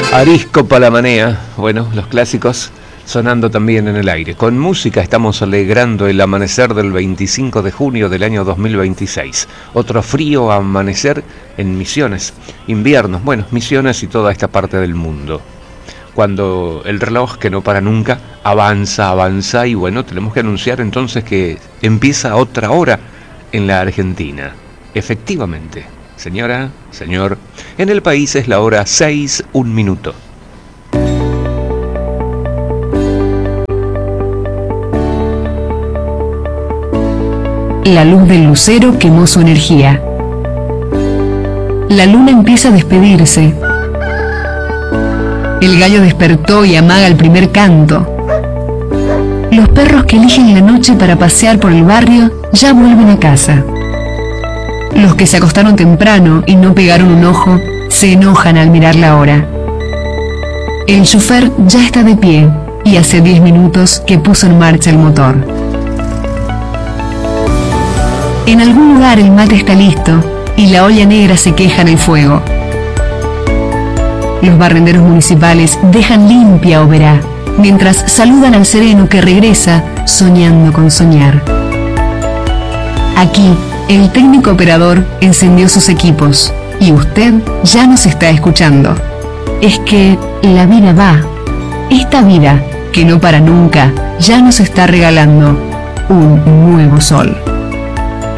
Arisco Palamanea, bueno, los clásicos sonando también en el aire. Con música estamos alegrando el amanecer del 25 de junio del año 2026. Otro frío amanecer en Misiones, inviernos, bueno, Misiones y toda esta parte del mundo. Cuando el reloj, que no para nunca, avanza y bueno, tenemos que anunciar entonces que empieza otra hora en la Argentina. Efectivamente, señora, señor, en el país es la hora 6:01. La luz del lucero quemó su energía. La luna empieza a despedirse. El gallo despertó y amaga el primer canto. Los perros que eligen la noche para pasear por el barrio ya vuelven a casa. Los que se acostaron temprano y no pegaron un ojo se enojan al mirar la hora. El chofer ya está de pie y hace 10 minutos que puso en marcha el motor. En algún lugar el mate está listo y la olla negra se queja en el fuego. Los barrenderos municipales dejan limpia Oberá, mientras saludan al sereno que regresa soñando con soñar. Aquí, el técnico operador encendió sus equipos y usted ya nos está escuchando. Es que la vida va. Esta vida, que no para nunca, ya nos está regalando un nuevo sol.